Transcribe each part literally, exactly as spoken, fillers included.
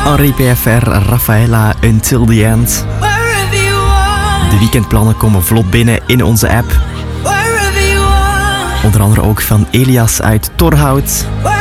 Henri P F R, Rafaela, Until the End. De weekendplannen komen vlot binnen in onze app. Onder andere ook van Elias uit Torhout.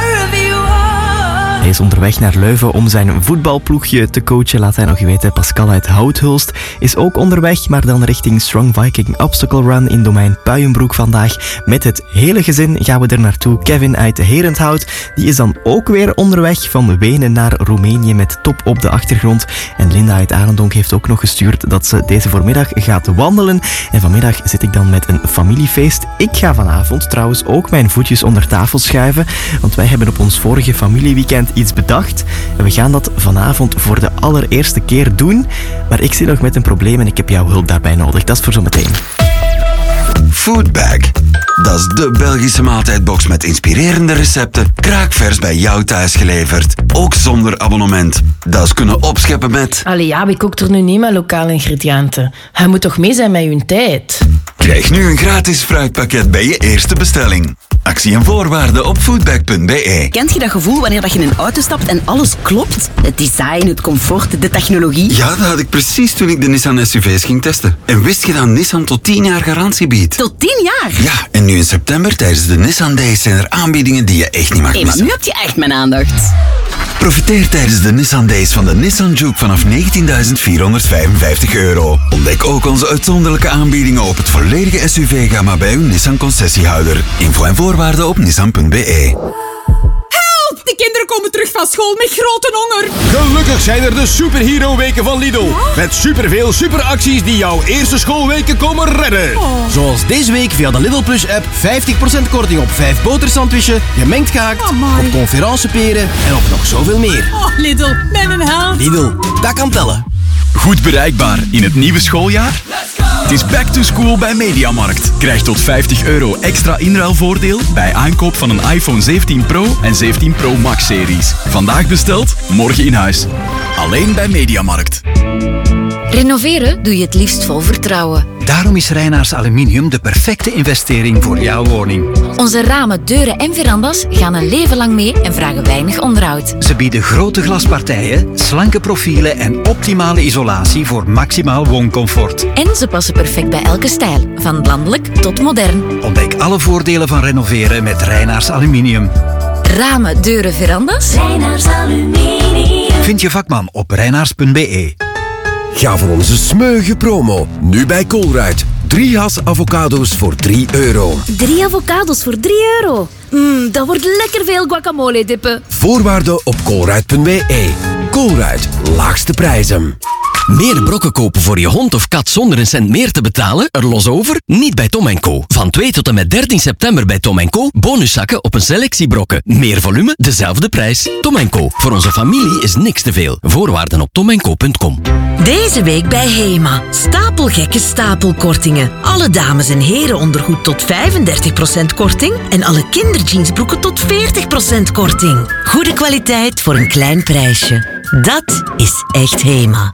Hij is onderweg naar Leuven om zijn voetbalploegje te coachen. Laat hij nog weten. Pascal uit Houthulst is ook onderweg, maar dan richting Strong Viking Obstacle Run in domein Puijenbroek vandaag. Met het hele gezin gaan we er naartoe. Kevin uit Herenthout, die is dan ook weer onderweg van Wenen naar Roemenië met top op de achtergrond. En Linda uit Arendonk heeft ook nog gestuurd dat ze deze voormiddag gaat wandelen. En vanmiddag zit ik dan met een familiefeest. Ik ga vanavond trouwens ook mijn voetjes onder tafel schuiven, want wij hebben op ons vorige familieweekend iets bedacht. En we gaan dat vanavond voor de allereerste keer doen. Maar ik zit nog met een probleem en ik heb jouw hulp daarbij nodig. Dat is voor zometeen. Foodbag. Dat is de Belgische maaltijdbox met inspirerende recepten, kraakvers bij jou thuis geleverd. Ook zonder abonnement. Dat is kunnen opscheppen met... Allee ja, wie kookt er nu niet met lokale ingrediënten? Hij moet toch mee zijn met uw tijd? Krijg nu een gratis fruitpakket bij je eerste bestelling. Actie en voorwaarden op foodbag punt b e. Kent je dat gevoel wanneer je in een auto stapt en alles klopt? Het design, het comfort, de technologie. Ja, dat had ik precies toen ik de Nissan S U V's ging testen. En wist je dat Nissan tot tien jaar garantie biedt? Tot tien jaar? Ja, en nu in september tijdens de Nissan Days zijn er aanbiedingen die je echt niet mag hey, missen. maar nu heb je echt mijn aandacht. Profiteer tijdens de Nissan Days van de Nissan Juke vanaf negentienduizend vierhonderdvijfenvijftig euro. Ontdek ook onze uitzonderlijke aanbiedingen op het volledige S U V-gamma bij uw Nissan concessiehouder. Info en voorwaarden op nissan punt b e. Help! De kinderen komen terug van school met grote honger. Gelukkig zijn er de Superhero Weken van Lidl. Met superveel superacties die jouw eerste schoolweken komen redden. Oh. Zoals deze week via de Lidl Plus app vijftig procent korting op vijf botersandwiches, gemengd gehakt, Amai. op conferenceperen en op nog zoveel meer. Oh, Lidl, ben een held. Lidl, dat kan tellen. Goed bereikbaar in het nieuwe schooljaar? Het is back to school bij Mediamarkt. Krijg tot vijftig euro extra inruilvoordeel bij aankoop van een iPhone zeventien Pro en zeventien Pro Max series. Vandaag besteld, morgen in huis. Alleen bij Mediamarkt. Renoveren doe je het liefst vol vertrouwen. Daarom is Reinaars Aluminium de perfecte investering voor jouw woning. Onze ramen, deuren en verandas gaan een leven lang mee en vragen weinig onderhoud. Ze bieden grote glaspartijen, slanke profielen en optimale isolatie voor maximaal wooncomfort. En ze passen perfect bij elke stijl, van landelijk tot modern. Ontdek alle voordelen van renoveren met Reinaars Aluminium. Ramen, deuren, verandas? Reinaars Aluminium. Vind je vakman op reinaars punt b e. Ga voor onze smeuïge promo. Nu bij Colruyt. Drie has avocado's voor drie euro. Drie avocado's voor drie euro. Mmm, dat wordt lekker veel guacamole dippen. Voorwaarden op colruyt punt b e. Colruyt, laagste prijzen. Meer brokken kopen voor je hond of kat zonder een cent meer te betalen? Er los over? Niet bij Tom en Co. Van twee tot en met dertien september bij Tom en Co. Bonuszakken op een selectie brokken. Meer volume, dezelfde prijs. Tom en Co. Voor onze familie is niks te veel. Voorwaarden op tom en co punt com. Deze week bij Hema. Stapelgekke stapelkortingen. Alle dames en heren ondergoed tot vijfendertig procent korting. En alle kinderjeansbroeken tot veertig procent korting. Goede kwaliteit voor een klein prijsje. Dat is echt Hema.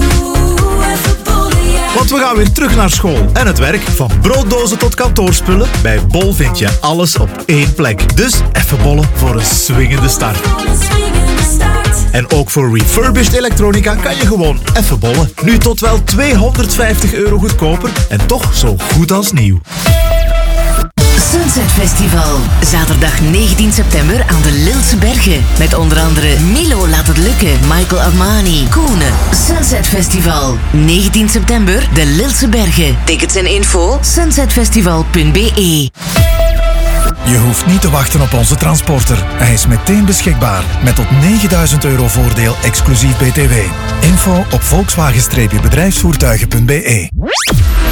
Want we gaan weer terug naar school en het werk. Van brooddozen tot kantoorspullen. Bij Bol vind je alles op één plek. Dus even bollen voor een swingende start. En ook voor refurbished elektronica kan je gewoon even bollen. Nu tot wel tweehonderdvijftig euro goedkoper en toch zo goed als nieuw. Sunset Festival. Zaterdag negentien september aan de Lilse Bergen. Met onder andere Milo Laat Het Lukken, Michael Armani, Koenen. Sunset Festival. negentien september, de Lilse Bergen. Tickets en info, sunsetfestival punt b e. Je hoeft niet te wachten op onze transporter. Hij is meteen beschikbaar. Met tot negenduizend euro voordeel exclusief B T W. Info op volkswagen bedrijfsvoertuigen punt b e.